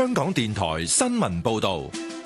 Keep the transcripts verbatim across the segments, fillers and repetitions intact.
香港電台新聞報道。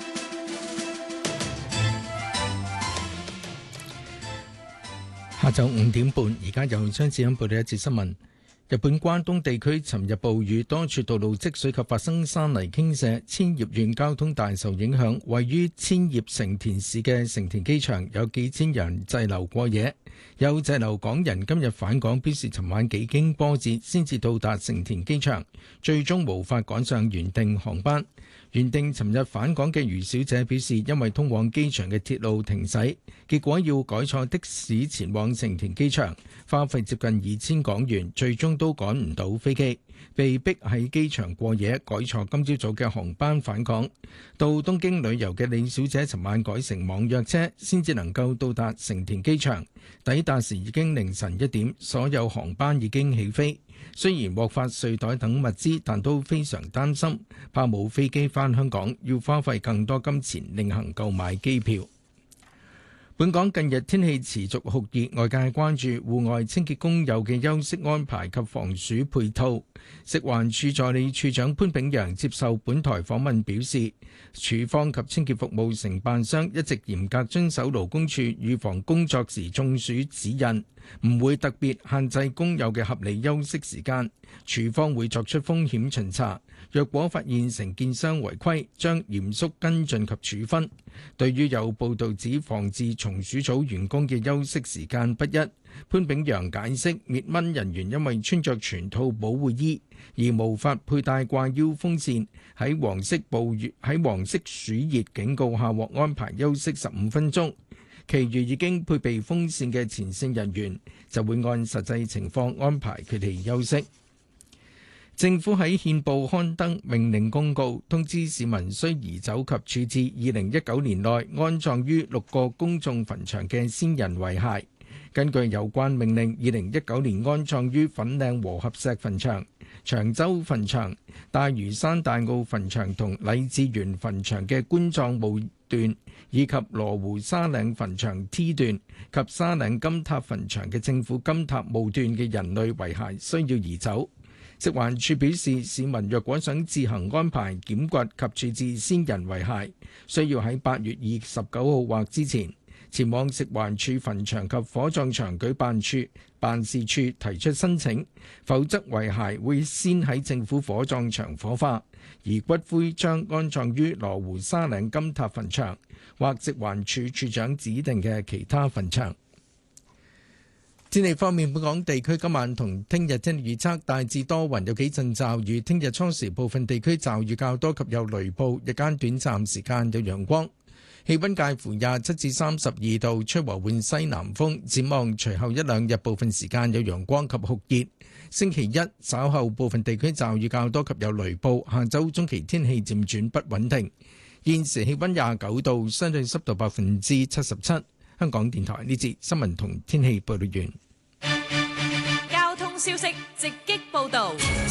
下晝五點半，而家由張子欣報道一節新聞。日本關東地區尋日暴雨，多處道路積水及發生山泥傾瀉，千葉縣交通大受影響。位於千葉成田市嘅成田機場有幾千人滯留過夜，有滯留港人今日返港，表示尋晚幾經波折先至到達成田機場，最終無法趕上原定航班。原定尋日返港嘅余小姐表示，因為通往機場嘅鐵路停駛，結果要改坐的士前往成田機場，花費接近二千港元，最終都趕唔到飛機，被逼喺機場過夜，改坐今朝早嘅航班返港。到東京旅遊嘅李小姐尋晚改乘網約車，先至能夠到達成田機場。抵達時已經凌晨一點，所有航班已經起飛。雖然獲發睡袋等物資，但都非常擔心，怕冇飛機返香港，要花費更多金錢另行購買機票。本港近日天氣持續酷熱，外界關注戶外清潔工友嘅休息安排及防暑配套。食環署助理署長潘炳陽接受本台訪問表示，署方及清潔服務承辦商一直嚴格遵守勞工處預防工作時中暑指引，唔會特別限制工友嘅合理休息時間。署方會作出風險巡查，若果發現承建商違規，將嚴肅跟進及處分。對於有報道指防治松鼠組員工嘅休息時間不一，潘炳陽解釋，滅蚊人員因為穿着全套保護衣而無法佩戴掛腰風扇，喺黃色暴雨喺黃色暑熱警告下獲安排休息十五分鐘。其餘已經配備風扇嘅前線人員就會按實際情況安排佢哋休息。政府喺憲報刊登命令公告，通知市民需移走及處置二零一九年內安葬於六個公眾墳場嘅先人遺骸。根據有關命令，二零一九年安葬於粉嶺和合石墳場、長洲墳場、大嶼山大澳墳場同禮志園墳場嘅棺葬墓段，以及羅湖沙嶺墳場 T 段及沙嶺金塔墳場嘅政府金塔墓段嘅人類遺骸需要移走。食環署表示，市民若果想自行安排檢掘及處置先人遺骸，需要喺八月二十九號或之前前往食環署墳場及火葬場舉辦處辦事處提出申請，否則遺骸會先喺政府火葬場火化，而骨灰將安葬於羅湖沙嶺金塔墳場或食環署署長指定嘅其他墳場。天氣方面，本港地區今晚同聽日天氣預測大致多雲，有幾陣驟雨。聽日初時部分地區驟雨較多及有雷暴，日間短暫時間有陽光，氣溫介乎廿七至三十二度，吹和緩西南風。展望隨後一兩日部分時間有陽光及酷熱。星期一稍後部分地區驟雨較多及有雷暴，下周中期天氣漸轉不穩定。現時氣溫廿九度，相對濕度百分之七十七。香港電台呢節新聞同天氣報道完。 交通消息直擊報道。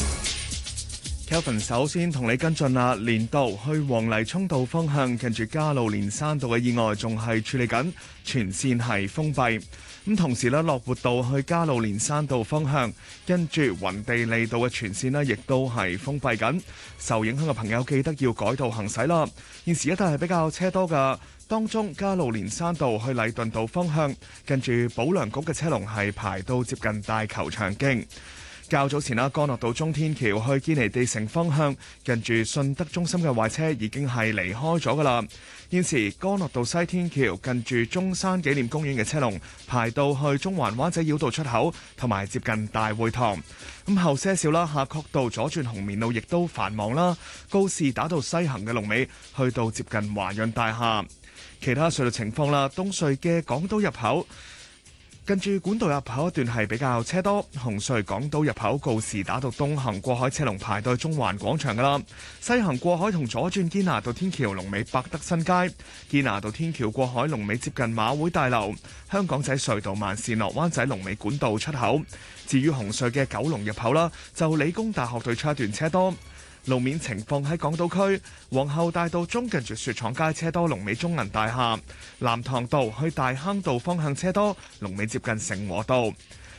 Kelvin 首先同你跟進啦，連道去黃泥涌道方向近住加路連山道嘅意外仲係處理緊，全線係封閉。咁同時咧，樂活道去加路連山道方向跟住雲地利道嘅全線呢亦都係封閉緊。受影響嘅朋友記得要改道行駛啦。現時一帶係比較車多㗎。當中加路連山道去禮頓道方向，近住保良局嘅車龍係排到接近大球場徑。較早前啦，干諾道中天橋去堅尼地城方向，近住信德中心嘅壞車已經係離開咗㗎喇。現時干諾道西天橋近住中山紀念公園嘅車龍排到去中環灣仔繞道出口，同埋接近大會堂。咁後些少啦，夏慤道左轉紅棉路亦都繁忙啦。告士打道西行嘅龍尾去到接近華潤大廈。其他隧道情況啦，東隧嘅港島入口近住管道入口一段係比較車多，紅隧港島入口告士打道東行過海車龍排到中環廣場噶啦，西行過海同左轉堅拿道天橋龍尾百德新街，堅拿道天橋過海龍尾接近馬會大樓，香港仔隧道慢線落灣仔龍尾管道出口。至於紅隧嘅九龍入口啦，就理工大學對出一段車多。路面情況喺港島區皇后大道中近住雪廠街車多，龍尾中銀大廈；藍塘道去大坑道方向車多，龍尾接近成和道。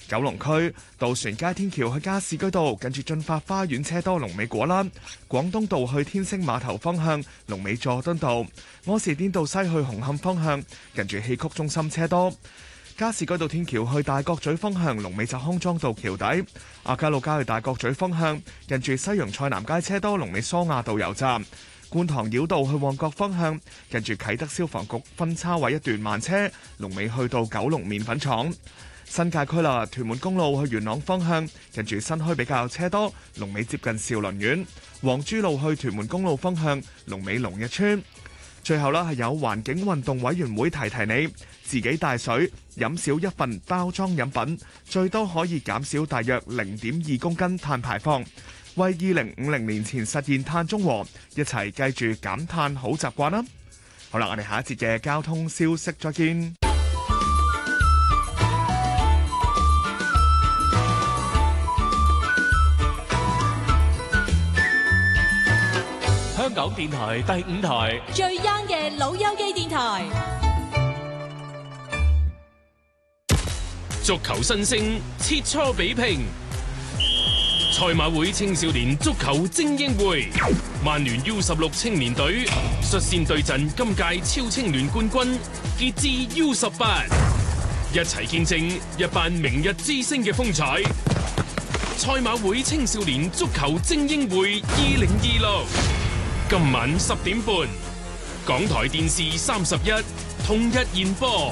九龍區渡船街天橋去加士居道，近住進發花園車多，龍尾果欄；廣東道去天星碼頭方向，龍尾佐敦道；柯士甸道西去紅磡方向，近住戲曲中心車多；加士居道天橋去大角咀方向，龍尾就康莊道橋底；亞皆老街去大角咀方向，近住西洋菜南街車多，龍尾蘇亞道油站；觀塘繞道去旺角方向，近住啟德消防局分叉位一段慢車，龍尾去到九龍麵粉廠。新界區啦，屯門公路去元朗方向，近住新墟比較車多，龍尾接近兆麟苑；黃珠路去屯門公路方向，龍尾龍日村。最後啦，係有環境運動委員會提提你，自己帶水，飲少一份包裝飲品，最多可以減少大約零點二公斤碳排放，為二零五零年前實現碳中和，一齊記住減碳好習慣啦！好啦，我哋下一節嘅交通消息再見。 香港電台第五台最 young 嘅老友記電台， 足球新星切磋比拼，賽馬會青少年足球精英會，曼聯 U 十六青年隊率先對陣今屆超青聯冠軍傑志 U 十八，一齊見證一班明日之星嘅風采。賽馬會青少年足球精英會二零二六。今晚十點半，港台電視三十一同日延播。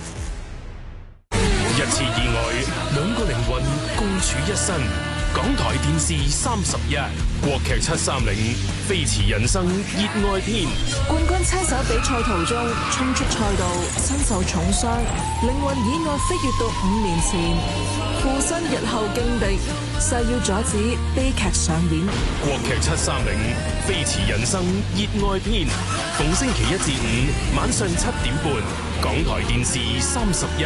一次意外，兩個靈魂共處一身。港台電視三十一，國劇七三零，飛馳人生熱愛篇。 冠軍車手比賽途中衝出賽道，身受重傷，靈魂意外飛越到五年前，附身日後勁敵，誓要阻止悲劇上演。 國劇七三零，飛馳人生熱愛篇，逢星期一至五晚上七點半，港台電視三十一。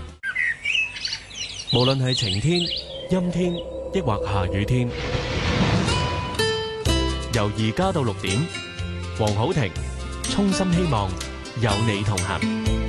無論係晴天、陰天，抑或下雨天，由而家到六點，黃好庭衷心希望有你同行。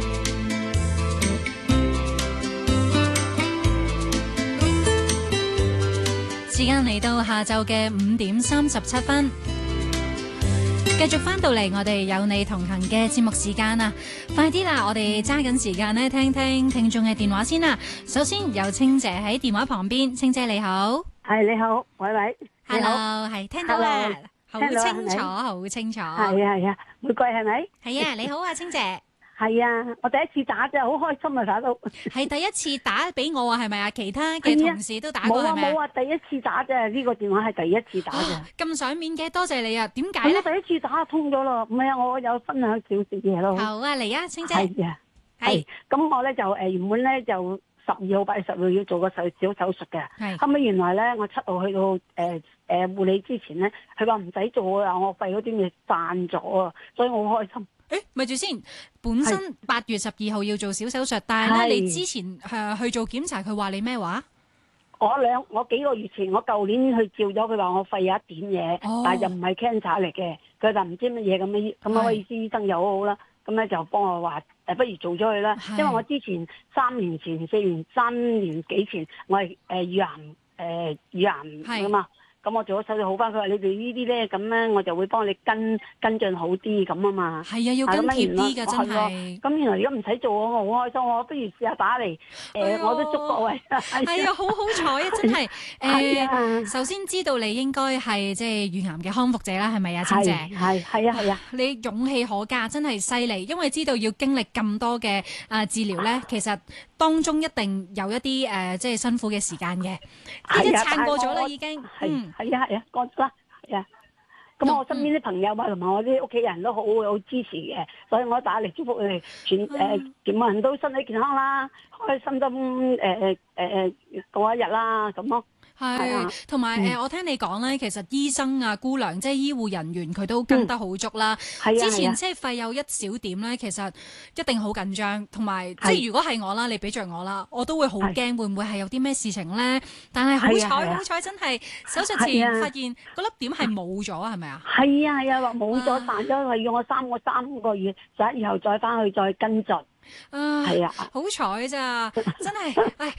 時間嚟到下晝嘅五點三十七分。繼續翻到嚟我哋有你同行嘅節目時間啊，快啲啦，我哋揸緊時間咧，聽聽聽眾嘅電話先啦。首先有清姐喺電話旁邊，清姐你好。 係你好，喂喂 Hello，係聽到啦，好清楚，好清楚。 係啊係啊，玫瑰係咪？ 係啊，你好啊，清姐。 係啊，我第一次打啫，好開心啊，打到。係第一次打俾我啊，係咪啊？其他嘅同事都打過係咪？ 冇啊冇啊，第一次打啫，呢個電話係第一次打啫。 咁賞面嘅，多謝你啊！點解咧？ 第一次打通咗咯，唔係啊，我有分享少少嘢咯。 好啊，嚟啊，清姐。 係啊，係。咁我咧就誒原本咧就十二號、八月十號要做個手小手術嘅。係。後尾原來咧，我七號去到誒誒護理之前咧，佢話唔使做啊，我肺嗰啲嘢散咗啊，所以我好開心。 誒，咪住先，本身八月十二號要做小手術，但係咧你之前誒去做檢查，佢話你咩話？ 我兩我幾個月前，我舊年去照咗，佢話我肺有一點嘢，哦、但係又唔係 cancer 嚟嘅，佢就唔知乜嘢咁嘅，咁我意思醫生又好好啦，咁咧就幫我話誒，不如做咗佢啦，因為我之前三年前、四年、三年幾前，我係誒乳癌誒乳癌㗎嘛。咁我做咗手術好翻，佢話你哋呢啲咧，咁咧我就會幫你跟跟進好啲咁啊嘛。係啊，要跟貼啲㗎，真係。咁原來而家唔使做，我好開心，我不如試下打嚟。誒、呃，我都祝各位。係啊，好好彩啊，真係。誒、呃，首先知道你應該係即係乳癌嘅康復者啦，係咪啊，清姐？係係啊係啊。你勇氣可嘉，真係犀利，因為知道要經歷咁多嘅啊治療咧，其實當中一定有一啲誒、呃、即係辛苦嘅時間嘅。已經撐過咗啦，已經。嗯。係啊係啊，過咗啦，係啊。咁我身邊啲朋友啊，同埋我啲屋企人都好好支持嘅，所以我打嚟祝福佢哋全誒全部人都身體健康啦，開心心誒誒誒誒過一日啦，咁咯。係，同埋誒，我聽你講咧，其實醫生啊、姑娘即係醫護人員，佢都跟得好足啦。係啊，之前即係肺有一小點咧，其實一定好緊張，同埋即係如果係我啦，你俾着我啦，我都會好驚，會唔會係有啲咩事情咧？但係好彩，好彩真係手術前發現嗰粒點係冇咗，係咪啊？係啊係啊，話冇咗散咗，係要我三個三個月，就以後再翻去再跟進。啊，係啊，好彩咋，真係，唉，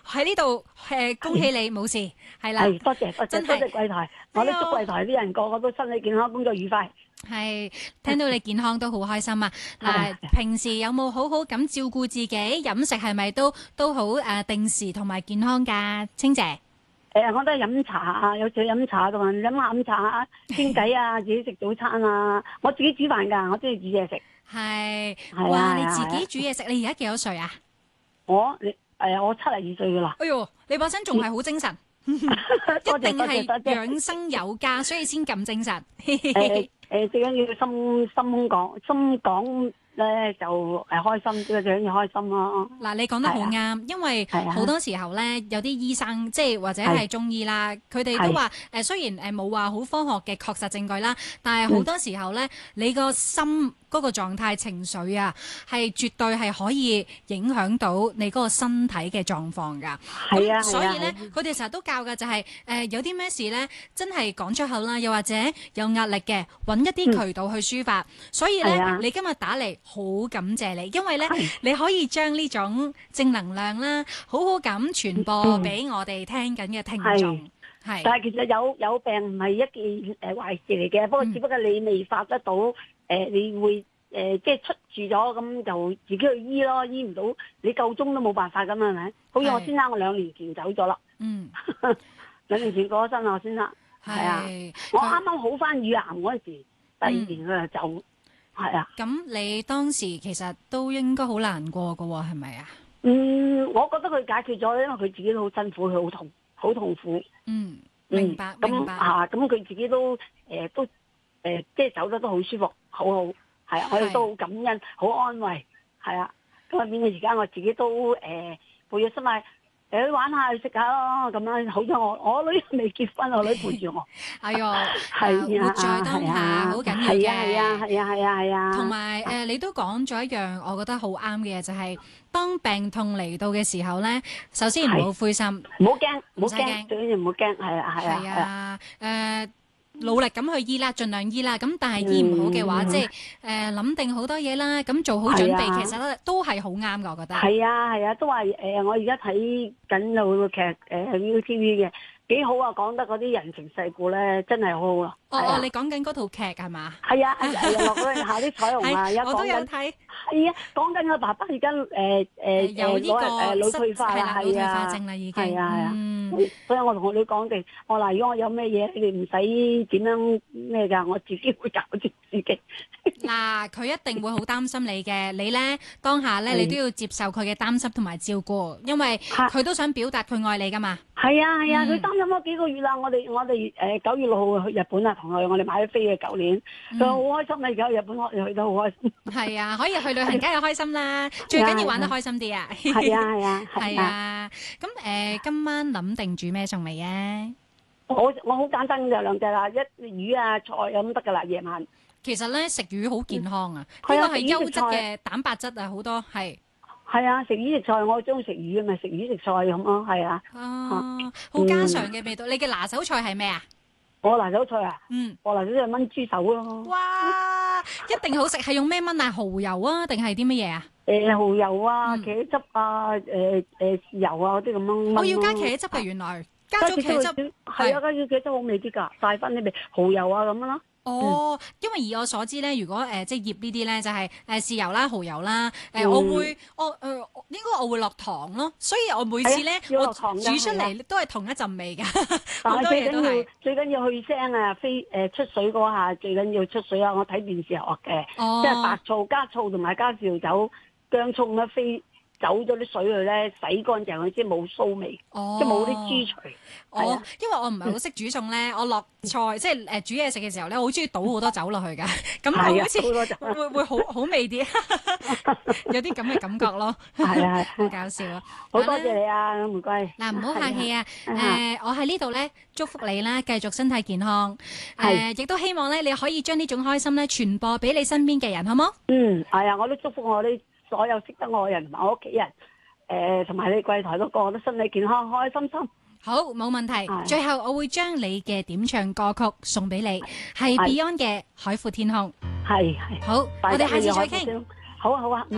喺呢度誒恭喜你冇事，係啦。 係多謝多謝真係多謝櫃台，我都祝櫃台啲人個個都身體健康，工作愉快。 係聽到你健康都好開心啊！嗱，平時有冇好好咁照顧自己飲食係咪都都好誒定時同埋健康㗎？清姐。 誒，我都係飲茶啊，有時飲茶同埋飲下午茶啊，傾偈啊，自己食早餐啊，我自己煮飯㗎，我中意煮嘢食。 係， 係哇！ 啊你自己煮嘢食，你而家幾多歲啊？ 我你誒，我七十二歲㗎啦。 哎呦，你把聲仲係好精神，一多謝定係多謝多謝養生有加，所以先咁精神。 誒誒，最緊要心心講心講咧就誒開心，最緊要開心咯。 嗱，你講得好啱，因為好多時候咧，有啲醫生即係或者係中醫啦，佢哋都話誒，雖然誒冇話好科學嘅確實證據啦，但係好多時候咧，你個心嗰個狀態、情緒啊，係絕對係可以影響到你嗰個身體嘅狀況㗎。 係啊， 所以咧，佢哋成日都教嘅就係誒有啲咩事咧，真係講出口啦，又或者有壓力嘅，揾一啲渠道去抒發。所以咧，你今日打嚟好感謝你，因為咧你可以將呢種正能量啦，好好咁傳播俾我哋聽緊嘅聽眾。係， 但係其實有有病唔係一件誒壞事嚟嘅，不過只不過你未發得到，誒你會誒即係出住咗，咁就自己去醫咯，醫唔到你夠鐘都冇辦法㗎嘛，係咪？好似我先生，我兩年前走咗啦。嗯，兩年前過咗身啦，我先生。係啊，我啱啱好翻乳癌嗰陣時，第二年佢就走。係啊。咁你當時其實都應該好難過㗎喎，係咪啊？ 嗯，我覺得佢解決咗，因為佢自己都好辛苦，佢好痛，好痛苦。 嗯，明白， 嗯、 明白。 咁啊，咁佢自己都誒、呃、都誒、呃，即係走得都好舒服，好好。係啊，我哋都好感恩，好安慰。係啊，咁啊變咗而家我自己都誒陪咗心埋。誒玩下去食下咯，咁樣好咗我我女未結婚，我女陪住我。 哎呦， 係啊， 活在當下好緊要嘅。 係啊係啊係啊係啊係啊。 同埋誒，你都講咗一樣，我覺得好啱嘅嘢，就係當病痛嚟到嘅時候咧，首先唔好灰心， 唔好驚，唔好驚，最緊要唔好驚，係啊係啊。 係啊，誒。努力咁去醫啦，盡量醫啦。咁但係醫唔好嘅話，嗯、即係誒諗定好多嘢啦。咁做好準備，啊、其實都係好啱㗎，我覺得。係啊係啊，都話誒、呃，我而家睇緊有個劇誒 V T V 嘅。幾好啊！講得嗰啲人情世故咧，真係好好啊！ 哦哦，你講緊嗰套劇係嘛？ 係啊，係啊，落嗰下啲彩虹啊，一我都有睇。 係啊，講緊個爸爸而家誒誒有呢個誒腦退化啦， 係啊，腦退化症啦已經。 係啊係啊，所以我同我女講定，我嗱，如果我有咩嘢，你哋唔使點樣咩㗎，我自己會搞掂自己。 嗱，佢一定會好擔心你嘅，你咧當下咧，你都要接受佢嘅擔心同埋照顧，因為佢都想表達佢愛你㗎嘛。 係啊係啊，佢擔心咗幾個月啦。我哋我哋誒九月六號去日本啊，同佢我哋買咗飛嘅舊年，佢好開心啊！而家日本可以去得好開心。係啊，可以去旅行梗係開心啦，最緊要玩得開心啲啊！ 係啊係啊係啊！咁誒，今晚諗定煮咩餸未啊？ 我我好簡單就兩隻啦，一魚啊菜咁得噶啦，夜晚。 其實咧食魚好健康啊，呢個係優質嘅蛋白質啊，好多係。 係啊，食魚食菜，我中意食魚啊，咪食魚食菜咁咯，係啊。 哦，好家常嘅味道。你嘅拿手菜係咩啊？ 我拿手菜啊？ 嗯， 我拿手菜燜豬手咯。 哇，一定好食！係用咩燜啊？蠔油啊，定係啲乜嘢啊？ 誒，蠔油啊，茄汁啊，誒誒豉油啊嗰啲咁樣。 我要加茄汁嘅，原來加咗茄汁。 係啊，加咗茄汁好味啲㗎，帶翻啲味蠔油啊咁樣咯。 哦，因為以我所知咧，如果誒、呃、即係醃呢啲咧，就係誒豉油啦、蠔油啦，誒、呃嗯、我會我誒、呃、應該我會落糖咯，所以我每次咧、哎、我煮出嚟都係同一陣味㗎，好多嘢都係。 最緊要去腥啊，飛誒、呃、出水嗰下最緊要出水啊！我睇電視學嘅， 哦、 即係白醋加醋同埋加紹酒、薑葱咧飛。走咗啲水去咧，洗乾淨佢先冇臊味， 哦、 即係冇啲豬除。 哦，啊、因為我唔係好識煮餸咧，我落菜即係誒煮嘢食嘅時候咧，我好中意倒好多酒落去㗎，咁好似會會會好好味啲，有啲咁嘅感覺咯。 係啊， 好搞笑啊！ 好多謝你啊，玫瑰。 嗱，唔好客氣啊！誒，我喺呢度咧祝福你啦，繼續身體健康。誒，亦都希望咧你可以將呢種開心咧傳播俾你身邊嘅人，好冇？ 嗯，係啊，我都祝福我啲。所有識得我嘅人同埋我屋企人，誒同埋你櫃台都個個都身體健康，開開心心。 好，冇問題。最後我會將你嘅點唱歌曲送俾你，係 Beyond 嘅《海闊天空》。 係係。 好，我哋下次再傾。 好啊好啊。